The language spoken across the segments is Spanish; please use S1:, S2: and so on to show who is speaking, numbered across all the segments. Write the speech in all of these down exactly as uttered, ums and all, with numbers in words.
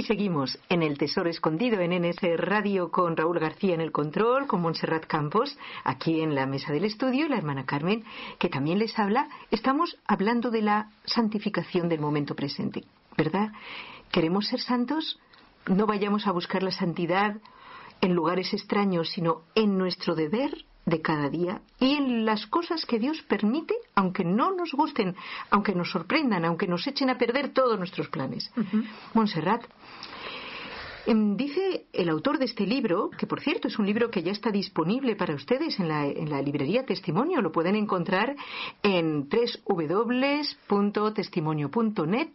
S1: Y seguimos en El Tesoro Escondido en N S Radio con Raúl García en el control, con Montserrat Campos, aquí en la mesa del estudio, y la hermana Carmen, que también les habla. Estamos hablando de la santificación del momento presente, ¿verdad? ¿Queremos ser santos? No vayamos a buscar la santidad en lugares extraños, sino en nuestro deber de cada día y en las cosas que Dios permite, aunque no nos gusten, aunque nos sorprendan, aunque nos echen a perder todos nuestros planes. Uh-huh. Montserrat, eh, dice el autor de este libro, que por cierto es un libro que ya está disponible para ustedes en la, en la librería Testimonio, lo pueden encontrar en doble u doble u doble u punto testimonio punto net,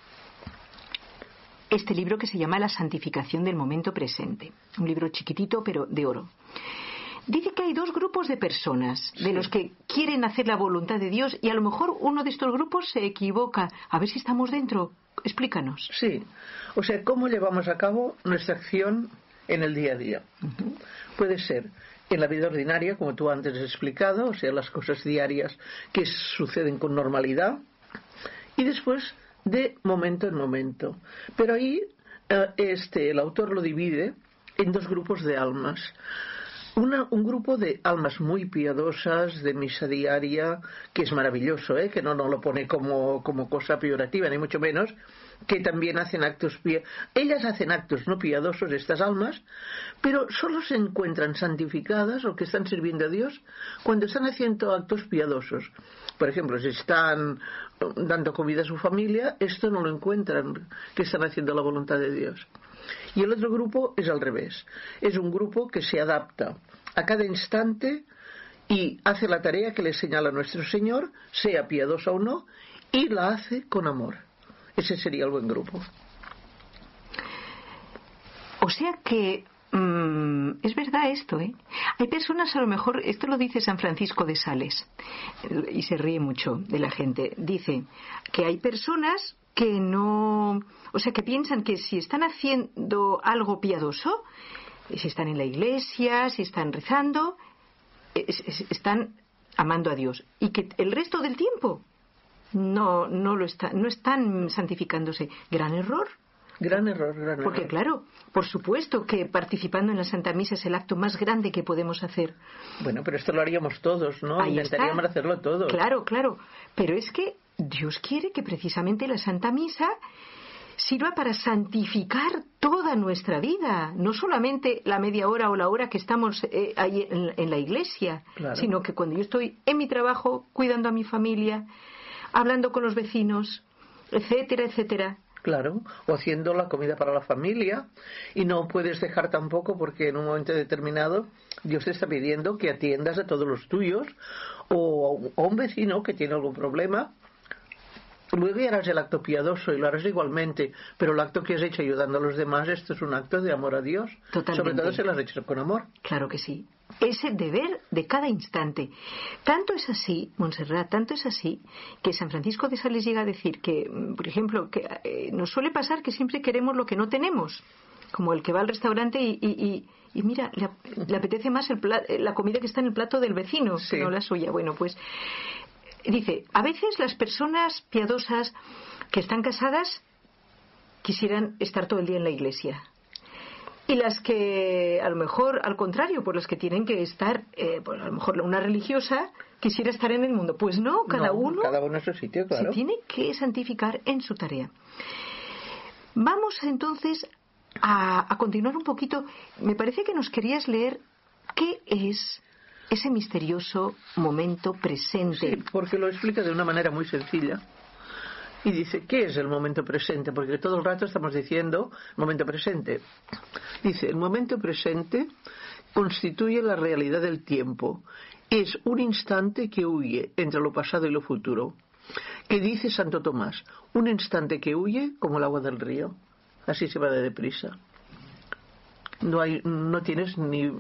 S1: este libro que se llama La santificación del momento presente, un libro chiquitito pero de oro. Dice que hay dos grupos de personas, de sí. los que quieren hacer la voluntad de Dios, y a lo mejor uno de estos grupos se equivoca. A ver si estamos dentro. Explícanos.
S2: Sí, o sea, ¿cómo llevamos a cabo nuestra acción en el día a día? Uh-huh. Puede ser en la vida ordinaria, como tú antes has explicado, o sea, las cosas diarias que suceden con normalidad, y después de momento en momento. Pero ahí este, el autor lo divide en dos grupos de almas. Una, un grupo de almas muy piadosas, de misa diaria, que es maravilloso, ¿eh? Que no nos lo pone como, como cosa peyorativa, ni mucho menos, que también hacen actos piadosos. Ellas hacen actos no piadosos, estas almas, pero solo se encuentran santificadas o que están sirviendo a Dios cuando están haciendo actos piadosos. Por ejemplo, si están dando comida a su familia, esto no lo encuentran, que están haciendo la voluntad de Dios. Y el otro grupo es al revés. Es un grupo que se adapta a cada instante y hace la tarea que le señala nuestro Señor, sea piadosa o no, y la hace con amor. Ese sería el buen grupo.
S1: O sea que mmm, es verdad esto, ¿eh? Hay personas, a lo mejor, esto lo dice San Francisco de Sales, y se ríe mucho de la gente. Dice que hay personas que no, o sea, que piensan que si están haciendo algo piadoso, si están en la iglesia, si están rezando, es, es, están amando a Dios, y que el resto del tiempo no no lo está, no están santificándose. Gran error.
S2: Gran error, gran error.
S1: Porque claro, por supuesto que participando en la Santa Misa es el acto más grande que podemos hacer.
S2: Bueno, pero esto lo haríamos todos, ¿no?
S1: Ahí
S2: Intentaríamos
S1: está.
S2: hacerlo todos.
S1: Claro, claro. Pero es que Dios quiere que precisamente la Santa Misa sirva para santificar toda nuestra vida, no solamente la media hora o la hora que estamos eh, ahí en, en la iglesia, claro. Sino que cuando yo estoy en mi trabajo, cuidando a mi familia, hablando con los vecinos, etcétera, etcétera.
S2: Claro, o haciendo la comida para la familia, y no puedes dejar tampoco, porque en un momento determinado Dios te está pidiendo que atiendas a todos los tuyos, o a un vecino que tiene algún problema. Luego harás el acto piadoso y lo harás igualmente, pero el acto que has hecho ayudando a los demás, esto es un acto de amor a Dios.
S1: Totalmente.
S2: Sobre todo si lo has hecho con amor.
S1: Claro que sí. Ese deber de cada instante. Tanto es así, Montserrat, tanto es así, que San Francisco de Sales llega a decir que, por ejemplo, que eh, nos suele pasar que siempre queremos lo que no tenemos, como el que va al restaurante y, y, y, y mira, le, le apetece más el pla- la comida que está en el plato del vecino, sí, que no la suya. Bueno, pues dice, a veces las personas piadosas que están casadas quisieran estar todo el día en la iglesia. Y las que, a lo mejor, al contrario, por las que tienen que estar, eh, pues a lo mejor una religiosa quisiera estar en el mundo. Pues no, cada
S2: no,
S1: uno,
S2: cada uno en su sitio, claro.
S1: Se tiene que santificar en su tarea. Vamos entonces a, a continuar un poquito. Me parece que nos querías leer qué es ese misterioso momento presente.
S2: Sí, porque lo explica de una manera muy sencilla. Y dice, ¿qué es el momento presente? Porque todo el rato estamos diciendo momento presente. Dice, el momento presente constituye la realidad del tiempo. Es un instante que huye entre lo pasado y lo futuro. Que dice Santo Tomás, un instante que huye como el agua del río. Así se va de deprisa. No hay, no tienes ni